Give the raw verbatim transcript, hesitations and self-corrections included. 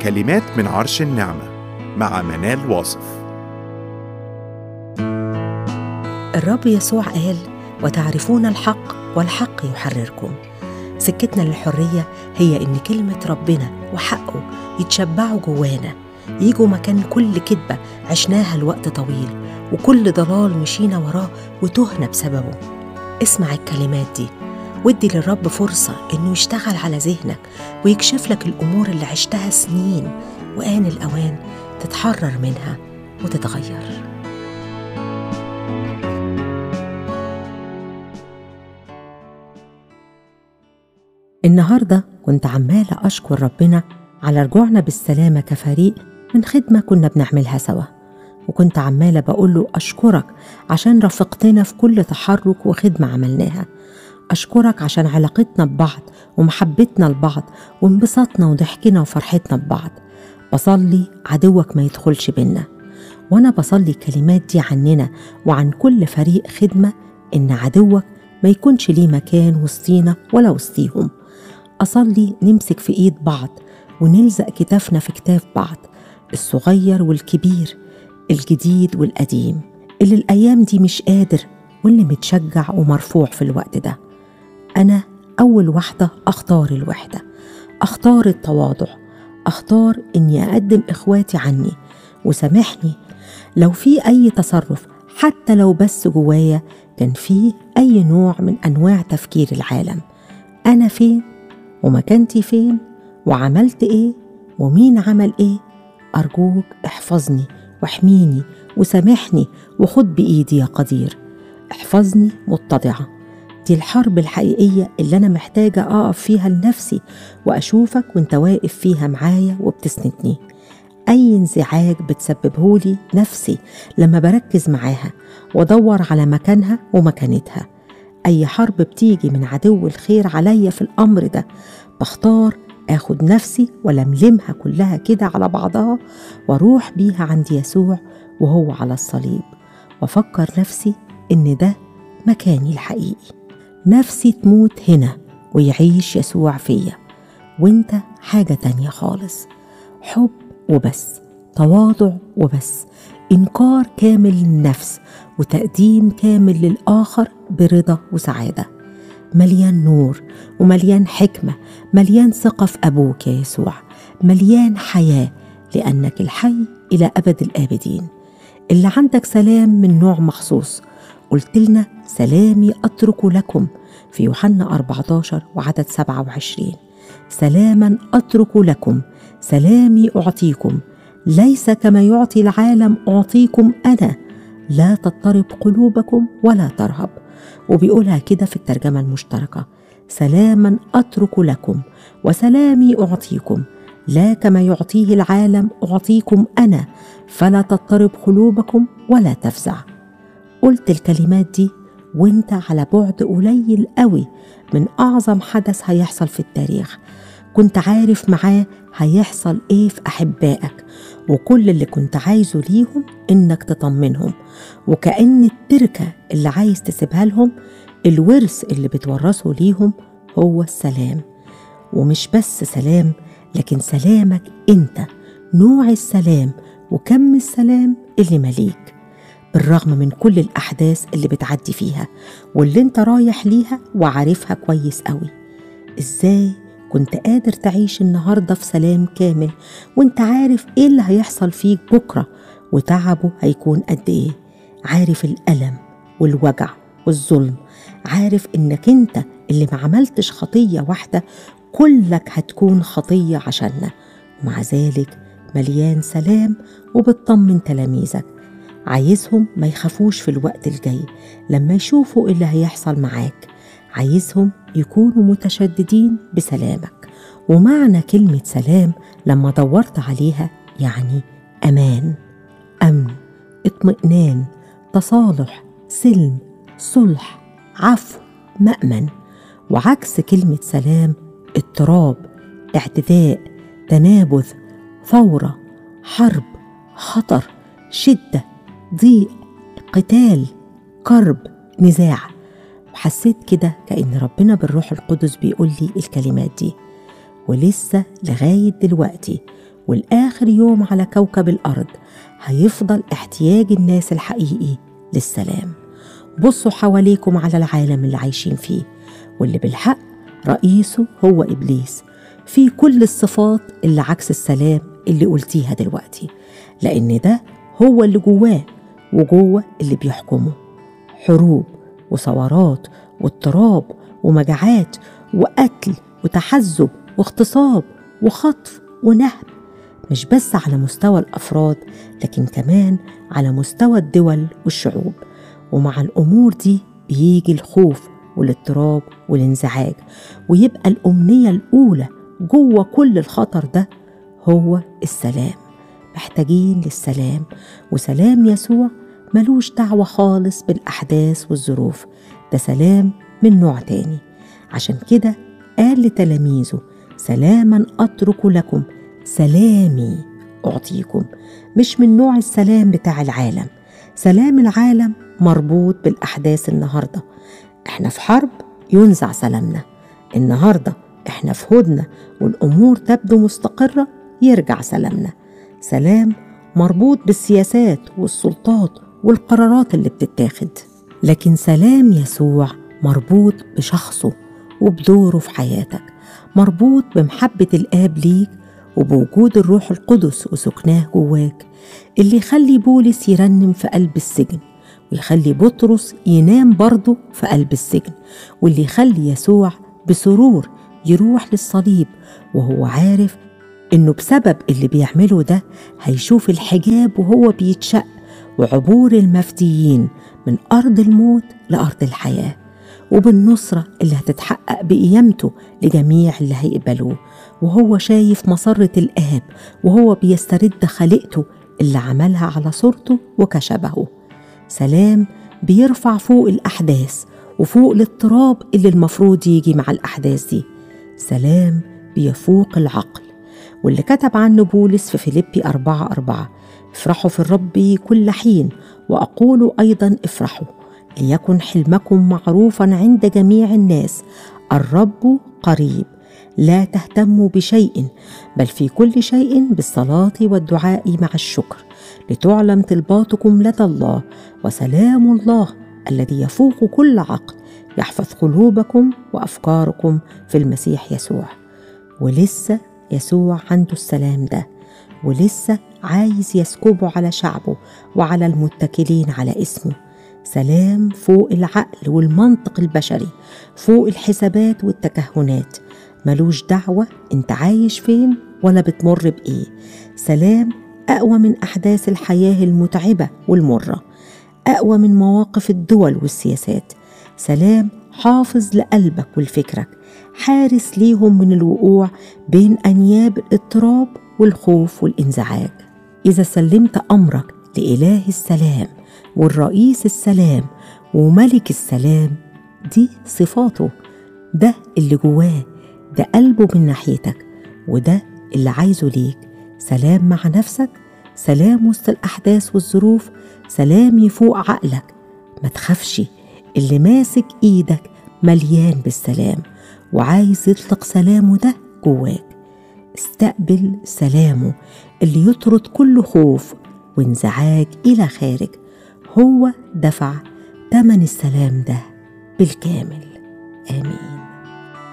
كلمات من عرش النعمة مع منال واصف. الرب يسوع قال: وتعرفون الحق والحق يحرركم. سكتنا للحرية هي إن كلمة ربنا وحقه يتشبعوا جوانا، يجوا مكان كل كذبة عشناها لوقت طويل وكل ضلال مشينا وراه وتهنا بسببه. اسمع الكلمات دي وادي للرب فرصة إنه يشتغل على ذهنك ويكشف لك الأمور اللي عشتها سنين، وآن الأوان تتحرر منها وتتغير. النهاردة كنت عمالة أشكر ربنا على رجوعنا بالسلامة كفريق من خدمة كنا بنعملها سوا، وكنت عمالة بقوله أشكرك عشان رافقتنا في كل تحرك وخدمة عملناها. أشكرك عشان علاقتنا ببعض ومحبتنا لبعض وانبساطنا وضحكنا وفرحتنا ببعض. بصلي عدوك ما يدخلش بينا، وأنا بصلي الكلمات دي عننا وعن كل فريق خدمة، إن عدوك ما يكونش ليه مكان وسطينا ولا وسطيهم. أصلي نمسك في إيد بعض ونلزق كتافنا في كتاف بعض، الصغير والكبير، الجديد والقديم، اللي الأيام دي مش قادر واللي متشجع ومرفوع في الوقت ده. أنا أول واحدة أختار الوحدة، أختار التواضع، أختار إني أقدم إخواتي عني، وسامحني لو في أي تصرف حتى لو بس جوايا كان فيه أي نوع من أنواع تفكير العالم. أنا فين ومكانتي فين وعملت إيه ومين عمل إيه؟ أرجوك احفظني واحميني وسامحني وخد بإيدي يا قدير. احفظني متضعة. دي الحرب الحقيقية اللي أنا محتاجة أقف فيها لنفسي وأشوفك وانت واقف فيها معايا وبتسندني. أي انزعاج بتسببهولي نفسي لما بركز معاها وادور على مكانها ومكانتها. أي حرب بتيجي من عدو الخير عليا في الأمر ده، بختار آخد نفسي ولملمها كلها كده على بعضها واروح بيها عند يسوع وهو على الصليب، وافكر نفسي إن ده مكاني الحقيقي. نفسي تموت هنا ويعيش يسوع فيا، وانت حاجة تانية خالص. حب وبس، تواضع وبس، إنكار كامل للنفس وتقديم كامل للآخر برضا وسعادة. مليان نور ومليان حكمة، مليان ثقة في أبوك يا يسوع، مليان حياة لأنك الحي إلى أبد الآبدين، اللي عندك سلام من نوع مخصوص. قلت لنا سلامي أترك لكم في يوحنا أربعة عشر وعدد سبعة وعشرين. سلاما أترك لكم، سلامي أعطيكم، ليس كما يعطي العالم أعطيكم أنا، لا تضطرب قلوبكم ولا ترهب. وبيقولها كده في الترجمة المشتركة: سلاما أترك لكم وسلامي أعطيكم، لا كما يعطيه العالم أعطيكم أنا، فلا تضطرب قلوبكم ولا تفزع. قلت الكلمات دي وانت على بعد قليل قوي من أعظم حدث هيحصل في التاريخ. كنت عارف معاه هيحصل ايه في أحبائك، وكل اللي كنت عايزه ليهم إنك تطمنهم، وكأن التركة اللي عايز تسيبها لهم، الورث اللي بتورثه ليهم هو السلام. ومش بس سلام، لكن سلامك انت، نوع السلام وكم السلام اللي مليك، بالرغم من كل الأحداث اللي بتعدي فيها واللي انت رايح ليها وعارفها كويس قوي. ازاي كنت قادر تعيش النهاردة في سلام كامل وانت عارف ايه اللي هيحصل فيك بكرة وتعبه هيكون قد ايه؟ عارف الألم والوجع والظلم، عارف انك انت اللي ما عملتش خطية واحدة كلك هتكون خطية عشاننا، ومع ذلك مليان سلام وبتطمن تلاميذك، عايزهم ما يخافوش في الوقت الجاي لما يشوفوا اللي هيحصل معاك، عايزهم يكونوا متشددين بسلامك. ومعنى كلمة سلام لما دورت عليها يعني أمان، أمن، اطمئنان، تصالح، سلم، صلح، عفو، مأمن. وعكس كلمة سلام اضطراب، اعتداء، تنابذ، ثورة، حرب، خطر، شدة، ضيق، قتال، كرب، نزاع. وحسيت كده كأن ربنا بالروح القدس بيقول لي الكلمات دي، ولسه لغاية دلوقتي والآخر يوم على كوكب الأرض هيفضل احتياج الناس الحقيقي للسلام. بصوا حواليكم على العالم اللي عايشين فيه، واللي بالحق رئيسه هو إبليس، في كل الصفات اللي عكس السلام اللي قلتيها دلوقتي، لأن ده هو اللي جواه وجوه اللي بيحكمه. حروب وثورات واضطراب ومجاعات وقتل وتحزب واغتصاب وخطف ونهب، مش بس على مستوى الأفراد لكن كمان على مستوى الدول والشعوب. ومع الأمور دي بيجي الخوف والاضطراب والانزعاج، ويبقى الأمنية الأولى جوه كل الخطر ده هو السلام. محتاجين للسلام، وسلام يسوع ملوش دعوة خالص بالأحداث والظروف، ده سلام من نوع تاني. عشان كده قال لتلاميذه: سلاما أترك لكم، سلامي أعطيكم. مش من نوع السلام بتاع العالم. سلام العالم مربوط بالأحداث النهاردة، احنا في حرب ينزع سلامنا. النهاردة احنا في هدنة والأمور تبدو مستقرة، يرجع سلامنا. سلام مربوط بالسياسات والسلطات والقرارات اللي بتتاخد، لكن سلام يسوع مربوط بشخصه وبدوره في حياتك، مربوط بمحبة الآب ليك وبوجود الروح القدس وسكناه جواك، اللي يخلي بولس يرنم في قلب السجن، ويخلي بطرس ينام برضه في قلب السجن، واللي يخلي يسوع بسرور يروح للصليب وهو عارف إنه بسبب اللي بيعمله ده هيشوف الحجاب وهو بيتشق، وعبور المفديين من أرض الموت لأرض الحياة، وبالنصرة اللي هتتحقق بقيامته لجميع اللي هيقبلوه، وهو شايف مسرة الآب وهو بيسترد خليقته اللي عملها على صورته وكشبهه. سلام بيرفع فوق الأحداث وفوق الاضطراب اللي المفروض يجي مع الأحداث دي. سلام بيفوق العقل، واللي كتب عنه بولس في فيليبي أربعة أربعة: افرحوا في الرب كل حين، وأقول أيضا افرحوا، ليكن حلمكم معروفا عند جميع الناس، الرب قريب، لا تهتموا بشيء بل في كل شيء بالصلاة والدعاء مع الشكر، لتعلم طلباتكم لدى الله، وسلام الله الذي يفوق كل عقل يحفظ قلوبكم وأفكاركم في المسيح يسوع. ولسه يسوع عنده السلام ده، ولسه عايز يسكبه على شعبه وعلى المتكلين على اسمه. سلام فوق العقل والمنطق البشري، فوق الحسابات والتكهنات، ملوش دعوة انت عايش فين ولا بتمر بإيه. سلام أقوى من أحداث الحياة المتعبة والمرة، أقوى من مواقف الدول والسياسات. سلام حافظ لقلبك ولفكرك، حارس ليهم من الوقوع بين أنياب الاضطراب والخوف والانزعاج. إذا سلمت أمرك لإله السلام والرئيس السلام وملك السلام، دي صفاته، ده اللي جواه، ده قلبه من ناحيتك، وده اللي عايزه ليك. سلام مع نفسك، سلام وسط الأحداث والظروف، سلام يفوق عقلك. ما تخافش، اللي ماسك إيدك مليان بالسلام وعايز يطلق سلامه ده جواك. استقبل سلامه اللي يطرد كل خوف وانزعاج إلى خارج. هو دفع ثمن السلام ده بالكامل. آمين.